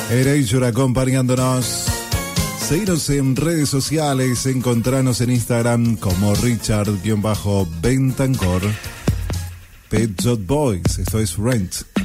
Erasure acompañándonos. Seguinos en redes sociales, encontranos en Instagram como Richard-Bentancor. Pet Shop Boys, esto es Rent.